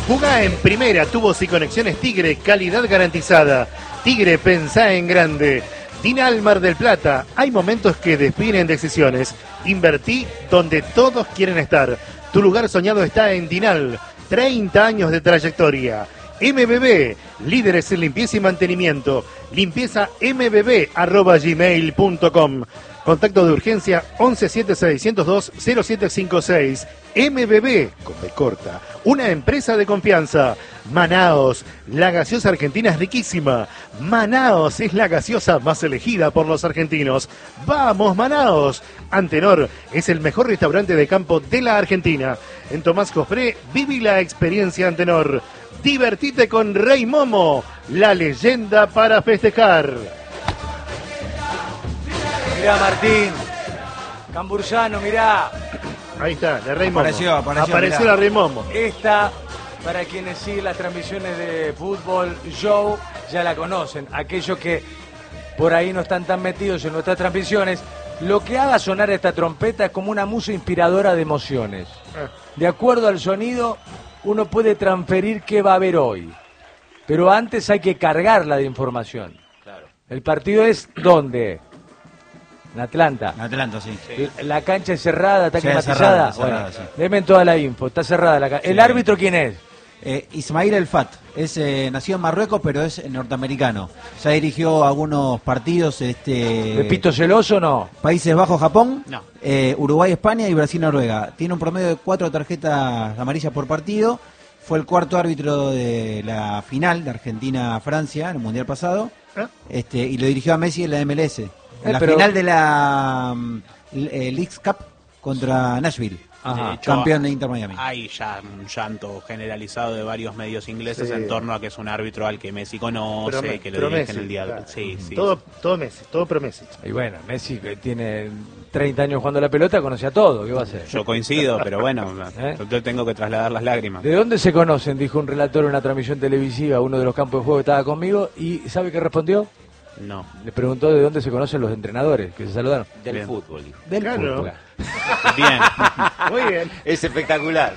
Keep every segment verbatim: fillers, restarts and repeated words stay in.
Jugá en primera, tubos y conexiones Tigre, calidad garantizada. Tigre, pensá en grande. Dinal Mar del Plata, hay momentos que definen decisiones. Invertí donde todos quieren estar. Tu lugar soñado está en Dinal. treinta años de trayectoria. M B B, líderes en limpieza y mantenimiento. Limpieza m b b arroba gmail punto com. Contacto de urgencia once siete seiscientos dos cero siete cinco seis. M B B, con B corta, una empresa de confianza. Manaos, la gaseosa argentina es riquísima. Manaos es la gaseosa más elegida por los argentinos. ¡Vamos, Manaos! Antenor es el mejor restaurante de campo de la Argentina. En Tomás Cospré, viví la experiencia Antenor. Divertite con Rey Momo, la leyenda para festejar. Mirá, Martín. Cambursano, mirá. Ahí está, de Rey Momo. Apareció, apareció, Apareció mirá. la Rey Momo. Esta, para quienes siguen las transmisiones de fútbol show, ya la conocen. Aquellos que por ahí no están tan metidos en nuestras transmisiones, lo que haga sonar esta trompeta es como una musa inspiradora de emociones. De acuerdo al sonido, uno puede transferir qué va a haber hoy. Pero antes hay que cargarla de información. Claro. El partido es ¿dónde? En Atlanta. En Atlanta, sí. Sí. La cancha es cerrada, está Sí, climatizada. cerrada, Bueno, cerrada, sí. denme toda la info, está cerrada la cancha. Sí. ¿El árbitro quién es? Eh, Ismail El Fat, es eh, nacido en Marruecos, pero es norteamericano. Ya dirigió algunos partidos. Este, ¿De pito celoso o no? Países Bajos, Japón, No. eh, Uruguay, España y Brasil, Noruega. Tiene un promedio de cuatro tarjetas amarillas por partido. Fue el cuarto árbitro de la final de Argentina-Francia en el Mundial pasado. ¿Eh? Este, y lo dirigió a Messi en la M L S. En Eh, la pero- final de la um, eh, Leagues Cup contra Nashville. Ajá. De hecho, Campeón de Inter Miami. hay ya un llanto generalizado de varios medios ingleses Sí. en torno a que es un árbitro al que Messi conoce, Prome- que lo pro dirige Messi, en el día. claro. Sí, sí. Todo, todo Messi, todo pro Messi. Y bueno, Messi que tiene treinta años jugando la pelota, conoce a todo, ¿qué va a hacer? Yo coincido, pero bueno, ¿Eh? yo tengo que trasladar las lágrimas. ¿De dónde se conocen? Dijo un relator en una transmisión televisiva, uno de los campos de juego que estaba conmigo, y ¿sabe qué respondió? No. Le preguntó de dónde se conocen los entrenadores, que se saludaron. Del Bien. fútbol, dijo. Del Claro. fútbol. Bien. Muy bien. Es espectacular.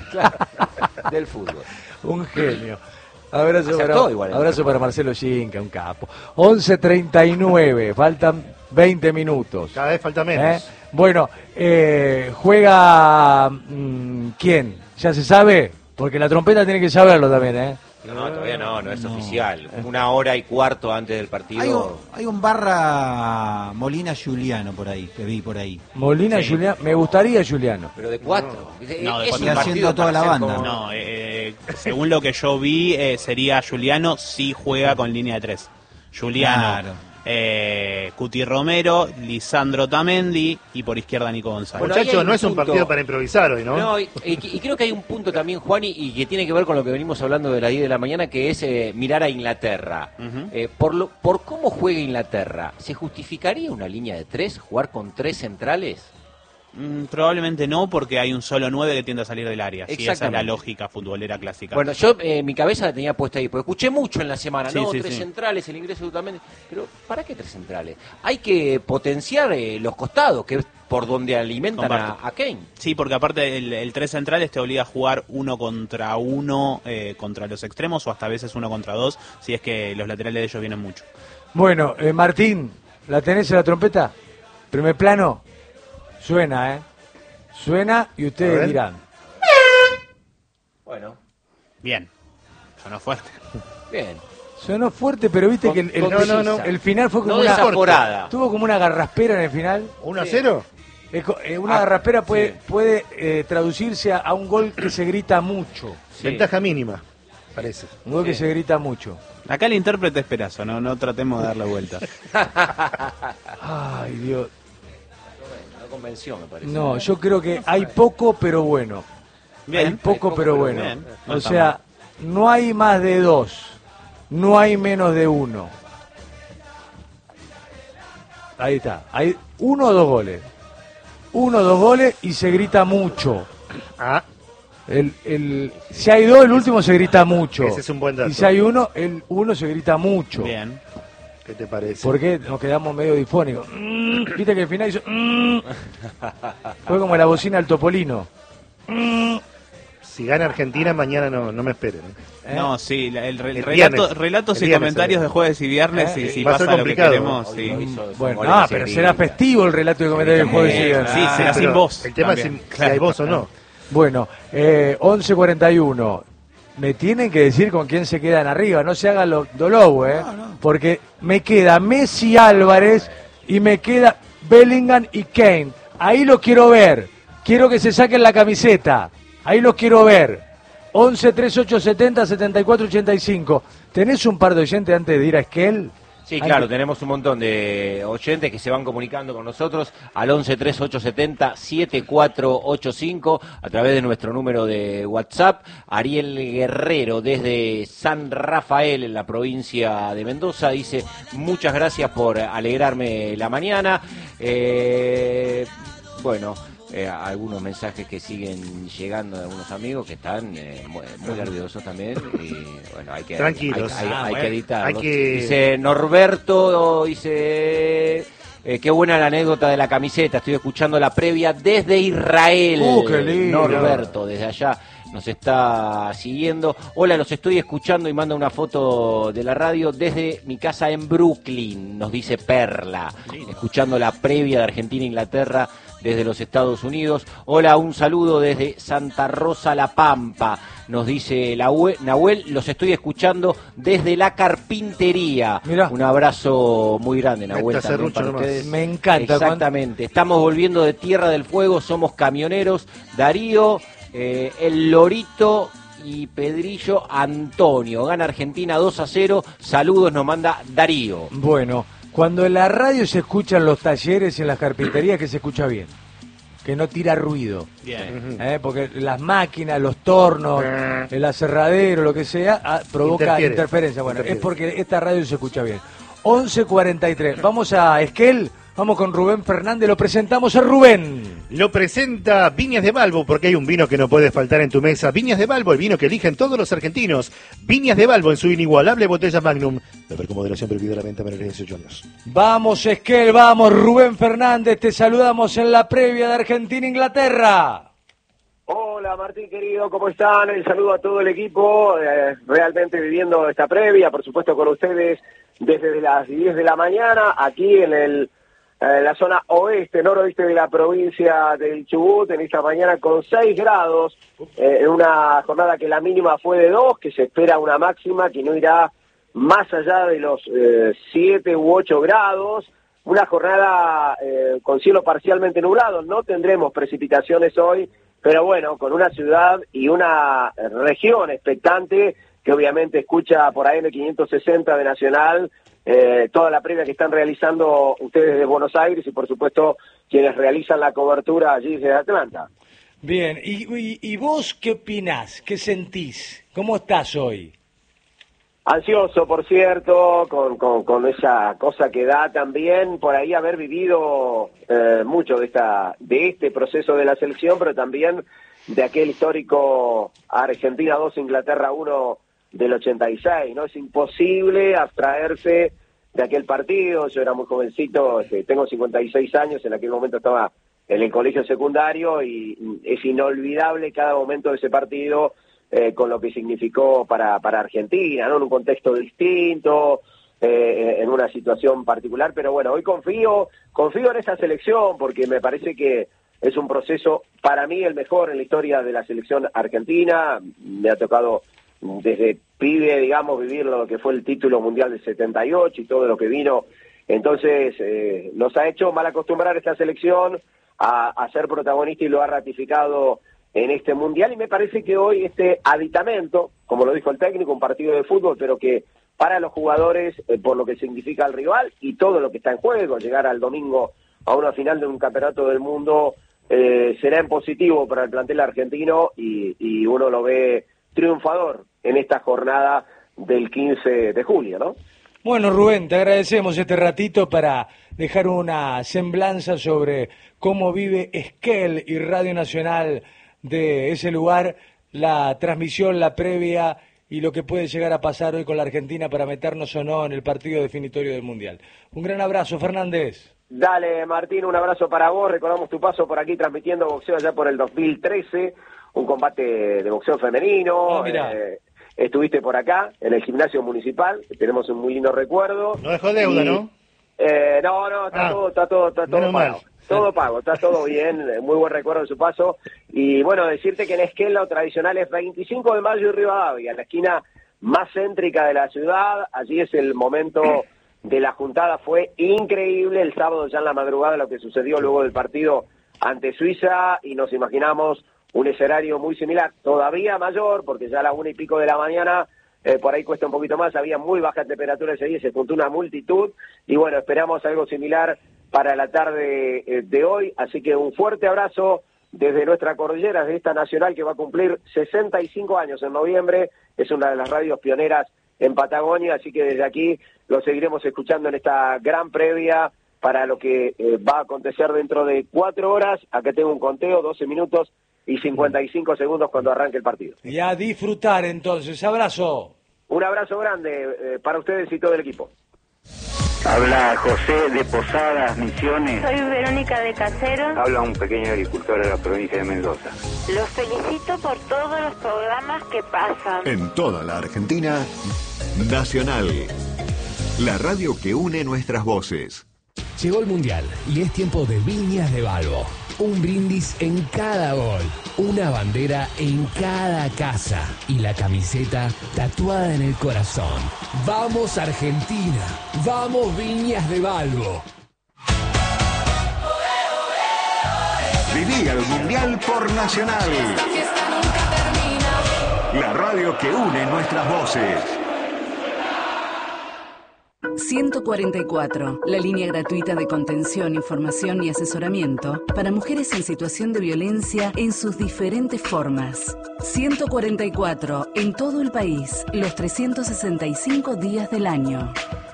Del fútbol. Un genio. Abrazo, Acertó para, igual, abrazo ¿no? para Marcelo Ginca, un capo. once treinta y nueve, faltan veinte minutos. Cada vez falta ¿Eh? menos. Bueno, eh, juega... mm, ¿quién? ¿Ya se sabe? Porque la trompeta tiene que saberlo también, ¿eh? No, no, todavía no, no es No. oficial. Una hora y cuarto antes del partido. Hay un, hay un barra Molina Juliano por ahí, que vi por ahí. Molina, Sí. Julián, me gustaría Juliano. Pero de cuatro. Es- No, de es cuatro. un Y haciendo partido toda para la hacer banda. como- No, eh, según lo que yo vi, eh, sería Juliano si juega con línea de tres. Juliano, Claro. eh, Cuti Romero, Lisandro Tamendi y por izquierda Nico González. Bueno, ahí Muchachos, hay no un es un punto. partido para improvisar hoy, ¿no? No, y, y- y creo que hay un punto también, Juan, y, y que tiene que ver con lo que venimos hablando de las diez de la mañana, que es eh, mirar a Inglaterra. Ujú. Eh, por, lo, por cómo juega Inglaterra, ¿se justificaría una línea de tres, jugar con tres centrales? Mm, probablemente no, porque hay un solo nueve que tiende a salir del área. Sí, esa es la Exactamente. lógica futbolera clásica. Bueno, yo eh, mi cabeza la tenía puesta ahí, porque escuché mucho en la semana, Sí, ¿no? sí, tres sí. centrales, el ingreso totalmente. Pero, ¿para qué tres centrales? Hay que potenciar eh, los costados, que es por donde alimentan a, Comparto. a Kane. Sí, porque aparte el, el tres centrales te obliga a jugar uno contra uno eh, contra los extremos o hasta a veces uno contra dos, si es que los laterales de ellos vienen mucho. Bueno, eh, Martín, ¿la tenés en la trompeta? Primer plano. Suena, ¿eh? Suena y A ustedes ver. dirán. Bueno, Bien, sonó fuerte. bien. Sonó fuerte, pero viste Con- que el, el- con No, no, no. precisa. el final fue como No una... desaforada. Tuvo como una garraspera en el final. ¿uno a cero? Es co- eh, una Ah, garraspera puede, sí. puede eh, traducirse a, a un gol que se grita mucho. Sí. Ventaja mínima, parece. Un gol que Sí. se grita mucho. Acá el intérprete es Perazo, no, no tratemos de darle vuelta. Ay, Dios. No convenció, me parece. No, yo creo que hay poco, pero bueno. Bien, hay poco, poco, pero pero bueno. bien. No O está sea, no hay más de dos. No hay menos de uno. Ahí está. Hay uno o dos goles. Uno o dos goles y se grita mucho. Ah, El, el, si hay dos, el último se grita mucho. Ese es un buen dato. Y si hay uno, el uno se grita mucho. bien. ¿qué te parece? Porque nos quedamos medio difónicos. Mm, Viste que al final hizo... mm. Fue como la bocina del Topolino. Mm. si gana Argentina, mañana no, no me esperen. ¿eh? No, sí, la- el, re- El relato- viernes. relatos El y viernes, comentarios ¿eh? de jueves y viernes, ¿Eh? y si Va a ser pasa lo que complicado. queremos, Hoy sí. lo hizo con Bueno, goles no, de pero Sevilla. será festivo el relato de comentario del jueves y También, viernes. sí, Ah, será pero sin voz. El tema es también. si, si hay voz o no. Bueno, eh, once cuarenta y uno. Me tienen que decir con quién se quedan arriba. No se haga lo dolobo, ¿eh? No, no. Porque me queda Messi Álvarez y me queda Bellingham y Kane. Ahí los quiero ver. Quiero que se saquen la camiseta. Ahí los quiero ver. once treinta y ocho setenta setenta y cuatro ochenta y cinco. ¿Tenés un par de oyentes antes de ir a Esquel? Sí, Antes- claro, tenemos un montón de oyentes que se van comunicando con nosotros al once treinta y ocho setenta setenta y cuatro ochenta y cinco a través de nuestro número de WhatsApp. Ariel Guerrero desde San Rafael en la provincia de Mendoza dice: muchas gracias por alegrarme la mañana. Eh, bueno, eh, algunos mensajes que siguen llegando de algunos amigos que están eh, muy, muy nerviosos también y bueno, hay que, Tranquilos. hay, hay- Ah, hay bueno. que editarlos. Hay que- Dice Norberto, dice... eh, qué buena la anécdota de la camiseta, estoy escuchando la previa desde Israel. Uh, qué lindo. Norberto, desde allá nos está siguiendo. Hola, los estoy escuchando y manda una foto de la radio desde mi casa en Brooklyn, nos dice Perla, escuchando la previa de Argentina-Inglaterra desde los Estados Unidos. Hola, un saludo desde Santa Rosa La Pampa, nos dice la ue- Nahuel, los estoy escuchando desde la carpintería. Mirá. Un abrazo muy grande, Nahuel, Meta también serrucho para nomás. ustedes. Me encanta. Exactamente. Estamos volviendo de Tierra del Fuego, somos camioneros. Darío, eh, el Lorito y Pedrillo Antonio. Gana Argentina dos a cero. Saludos, nos manda Darío. Bueno, cuando en la radio se escuchan los talleres y en las carpinterías, que se escucha bien, que no tira ruido, Bien. ¿eh? Porque las máquinas, los tornos, el aserradero, lo que sea, ah, provoca Interfiere. interferencia. Bueno, Interfiere. es porque esta radio se escucha bien. once cuarenta y tres. Vamos a Esquel, vamos con Rubén Fernández, lo presentamos a Rubén. Lo presenta Viñas de Balbo, porque hay un vino que no puede faltar en tu mesa. Viñas de Balbo, el vino que eligen todos los argentinos. Viñas de Balbo en su inigualable botella Magnum. Beber con moderación, prohibido la venta menores de dieciocho años. Vamos Esquel, vamos Rubén Fernández, te saludamos en la previa de Argentina-Inglaterra. Hola Martín querido, ¿cómo están? El saludo a todo el equipo, eh, realmente viviendo esta previa, por supuesto con ustedes desde las diez de la mañana, aquí en el eh, la zona oeste, noroeste de la provincia del Chubut, en esta mañana con seis grados, eh, en una jornada que la mínima fue de dos, que se espera una máxima que no irá más allá de los eh, siete u ocho grados, una jornada eh, con cielo parcialmente nublado, no tendremos precipitaciones hoy, pero bueno, con una ciudad y una región expectante que obviamente escucha por A M quinientos sesenta de Nacional, eh, toda la previa que están realizando ustedes de Buenos Aires y por supuesto quienes realizan la cobertura allí desde Atlanta. Bien, ¿y, y, y vos qué opinás? ¿Qué sentís? ¿Cómo estás hoy? Ansioso, por cierto, con, con, con esa cosa que da también por ahí haber vivido eh, mucho de esta de este proceso de la selección, pero también de aquel histórico Argentina dos, Inglaterra uno del ochenta y seis, ¿no? Es imposible abstraerse de aquel partido. Yo era muy jovencito, este, tengo cincuenta y seis años, en aquel momento estaba en el colegio secundario y es inolvidable cada momento de ese partido. Eh, con lo que significó para, para Argentina, ¿no? En un contexto distinto, eh, en una situación particular, pero bueno, hoy confío, confío en esa selección porque me parece que es un proceso, para mí, el mejor en la historia de la selección argentina. Me ha tocado desde pibe, digamos, vivir lo que fue el título mundial del setenta y ocho y todo lo que vino. Entonces, eh, nos ha hecho mal acostumbrar esta selección a, a ser protagonista y lo ha ratificado en este mundial, y me parece que hoy este aditamento, como lo dijo el técnico, un partido de fútbol, pero que para los jugadores, eh, por lo que significa el rival y todo lo que está en juego, llegar al domingo a una final de un campeonato del mundo, eh, será en positivo para el plantel argentino y, y uno lo ve triunfador en esta jornada del quince de julio, ¿no? Bueno, Rubén, te agradecemos este ratito para dejar una semblanza sobre cómo vive Esquel y Radio Nacional de ese lugar, la transmisión, la previa y lo que puede llegar a pasar hoy con la Argentina para meternos o no en el partido definitorio del Mundial. Un gran abrazo, Fernández. Dale, Martín, un abrazo para vos. Recordamos tu paso por aquí transmitiendo boxeo allá por el dos mil trece, un combate de boxeo femenino. Oh, mirá. Eh, estuviste por acá, en el gimnasio municipal, tenemos un muy lindo recuerdo. No dejó deuda, y, ¿no? Eh, no, no, está ah, todo, está todo, está todo mal. pago. Todo pago, está todo bien, muy buen recuerdo de su paso. Y bueno, decirte que en Esquel lo tradicional es veinticinco de mayo y Rivadavia, la esquina más céntrica de la ciudad. Allí es el momento de la juntada, fue increíble el sábado ya en la madrugada lo que sucedió luego del partido ante Suiza, y nos imaginamos un escenario muy similar, todavía mayor, porque ya a la una y pico de la mañana, eh, por ahí cuesta un poquito más, había muy baja temperatura ese día, se juntó una multitud, y bueno, esperamos algo similar para la tarde eh, de hoy, así que un fuerte abrazo desde nuestra cordillera, de esta nacional que va a cumplir sesenta y cinco años en noviembre, es una de las radios pioneras en Patagonia, así que desde aquí lo seguiremos escuchando en esta gran previa para lo que eh, va a acontecer dentro de cuatro horas. Acá tengo un conteo, doce minutos y cincuenta y cinco segundos cuando arranque el partido. Y a disfrutar entonces, abrazo. Un abrazo grande eh, para ustedes y todo el equipo. Habla José de Posadas, Misiones. Soy Verónica de Casero. Habla un pequeño agricultor de la provincia de Mendoza. Los felicito por todos los programas que pasan. En toda la Argentina, Nacional, la radio que une nuestras voces. Llegó el Mundial y es tiempo de Viñas de Balbo. Un brindis en cada gol, una bandera en cada casa y la camiseta tatuada en el corazón. ¡Vamos Argentina! ¡Vamos Viñas de Balbo! Viví el Mundial por Nacional. La radio que une nuestras voces. ciento cuarenta y cuatro, la línea gratuita de contención, información y asesoramiento para mujeres en situación de violencia en sus diferentes formas. ciento cuarenta y cuatro, en todo el país, los trescientos sesenta y cinco días del año.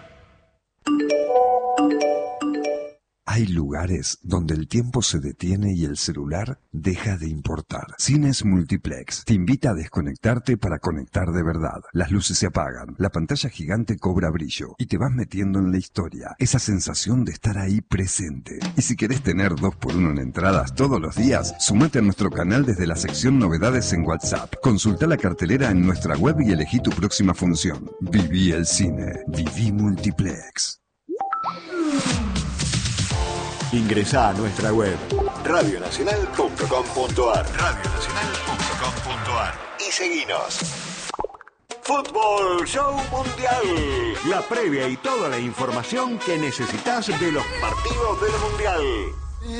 Hay lugares donde el tiempo se detiene y el celular deja de importar. Cines Multiplex te invita a desconectarte para conectar de verdad. Las luces se apagan, la pantalla gigante cobra brillo y te vas metiendo en la historia. Esa sensación de estar ahí presente. Y si querés tener dos por uno en entradas todos los días, sumate a nuestro canal desde la sección Novedades en WhatsApp. Consulta la cartelera en nuestra web y elegí tu próxima función. Viví el cine. Viví Multiplex. Ingresá a nuestra web radio nacional punto com punto ar radio nacional punto com punto ar y seguinos. Fútbol Show Mundial, la previa y toda la información que necesitas de los partidos del Mundial.